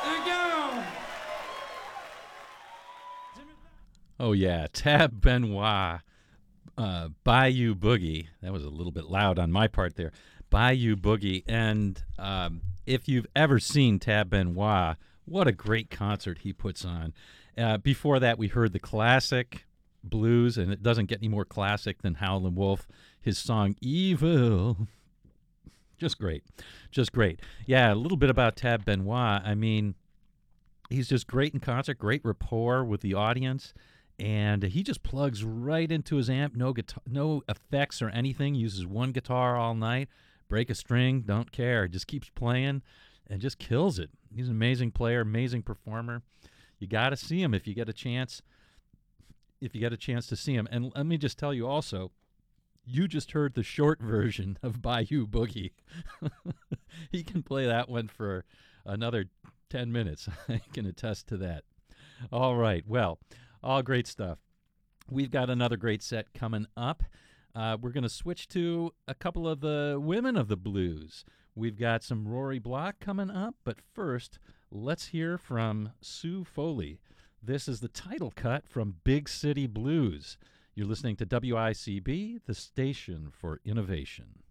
Oh, yeah. Tab Benoit, Bayou Boogie. That was a little bit loud on my part there. Bayou Boogie. And if you've ever seen Tab Benoit, what a great concert he puts on. Before that, we heard the classic blues, and it doesn't get any more classic than Howlin' Wolf. His song Evil. Just great. Just great. Yeah, a little bit about Tab Benoit. I mean, he's just great in concert, great rapport with the audience, and he just plugs right into his amp. No guitar, no effects or anything. Uses one guitar all night. Break a string, don't care. Just keeps playing, and just kills it. He's an amazing player, amazing performer. You got to see him if you get a chance. If you get a chance to see him, and let me just tell you also, you just heard the short version of Bayou Boogie. He can play that one for another 10 minutes. I can attest to that. All right. Well, all great stuff. We've got another great set coming up. We're going to switch to a couple of the women of the blues. We've got some Rory Block coming up, but first, let's hear from Sue Foley. This is the title cut from Big City Blues. You're listening to WICB, the station for innovation.